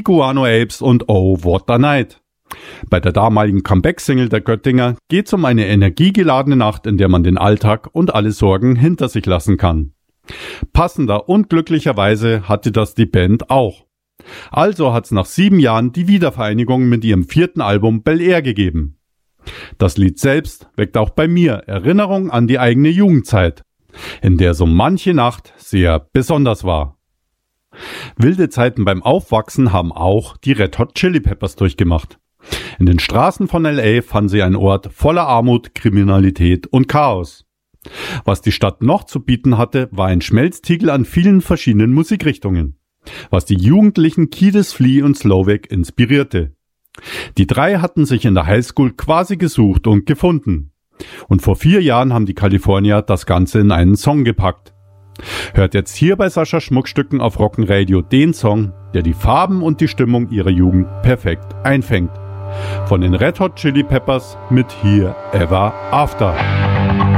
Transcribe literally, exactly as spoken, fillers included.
Iguana Apes und Oh What a Night. Bei der damaligen Comeback-Single der Göttinger geht es um eine energiegeladene Nacht, in der man den Alltag und alle Sorgen hinter sich lassen kann. Passender und glücklicherweise hatte das die Band auch. Also hat's nach sieben Jahren die Wiedervereinigung mit ihrem vierten Album Bel Air gegeben. Das Lied selbst weckt auch bei mir Erinnerungen an die eigene Jugendzeit, in der so manche Nacht sehr besonders war. Wilde Zeiten beim Aufwachsen haben auch die Red Hot Chili Peppers durchgemacht. In den Straßen von L A fanden sie einen Ort voller Armut, Kriminalität und Chaos. Was die Stadt noch zu bieten hatte, war ein Schmelztiegel an vielen verschiedenen Musikrichtungen, was die Jugendlichen Kiedis, Flea und Slovak inspirierte. Die drei hatten sich in der Highschool quasi gesucht und gefunden. Und vor vier Jahren haben die Kalifornier das Ganze in einen Song gepackt. Hört jetzt hier bei Sascha Schmuckstücken auf Rockenradio den Song, der die Farben und die Stimmung ihrer Jugend perfekt einfängt. Von den Red Hot Chili Peppers mit Here Ever After.